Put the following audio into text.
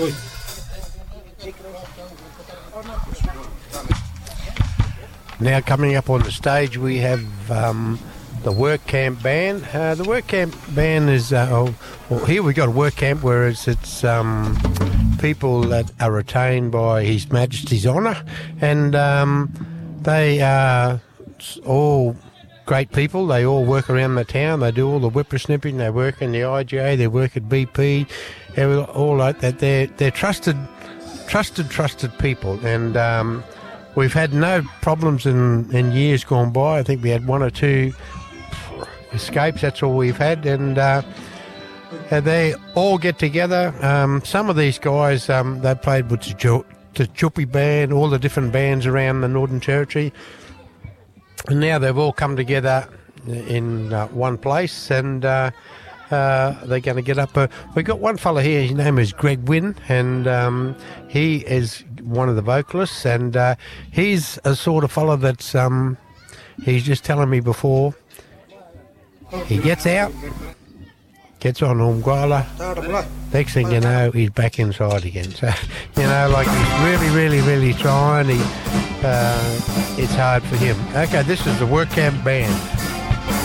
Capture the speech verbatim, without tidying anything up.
Now coming up on the stage we have um, the Work Camp Band. Uh, the Work Camp Band is, uh, oh, well, here we've got a work camp where it's, it's um, people that are retained by His Majesty's Honour, and um, they are all great people. They all work around the town. They do all the whippersnipping. They work in the I G A. They work at B P. They're all like that. They're, they're trusted, trusted, trusted people, and um, we've had no problems in, in years gone by. I think we had one or two escapes, that's all we've had. And uh, they all get together. Um, some of these guys, um, they played with the, Ju- the Chuppy Band, all the different bands around the Northern Territory. And now they've all come together in uh, one place, and uh, uh, they're going to get up. Uh, we've got one fella here, his name is Greg Wynn, and um, he is one of the vocalists, and uh, he's a sort of fella that's, um, he's just telling me before, he gets out, gets on Umgala, next thing you know, he's back inside again. So, you know, like he's really, really, really trying. He, uh, it's hard for him. Okay, this is the Work Camp Band.